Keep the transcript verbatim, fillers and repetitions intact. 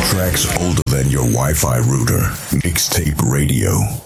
Tracks older than your Wi-Fi router. Mixtape Radio.